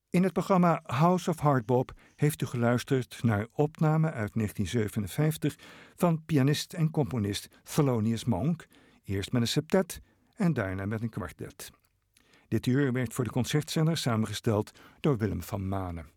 In het programma House of Hardbop heeft u geluisterd naar opname uit 1957 van pianist en componist Thelonious Monk, eerst met een septet en daarna met een kwartet. Dit uur werd voor de concertzender samengesteld door Willem van Manen.